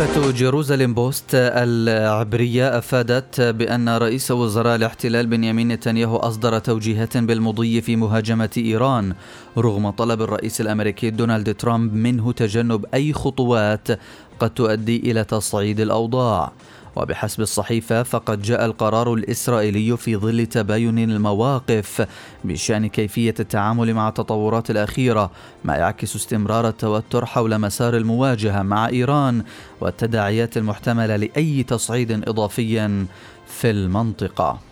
صحيفة جيروزاليم بوست العبرية أفادت بأن رئيس وزراء الاحتلال بنيامين نتنياهو أصدر توجيهات بالمضي في مهاجمة إيران رغم طلب الرئيس الأمريكي دونالد ترامب منه تجنب أي خطوات قد تؤدي إلى تصعيد الأوضاع. وبحسب الصحيفة فقد جاء القرار الإسرائيلي في ظل تباين المواقف بشأن كيفية التعامل مع التطورات الأخيرة، ما يعكس استمرار التوتر حول مسار المواجهة مع إيران والتداعيات المحتملة لأي تصعيد إضافي في المنطقة.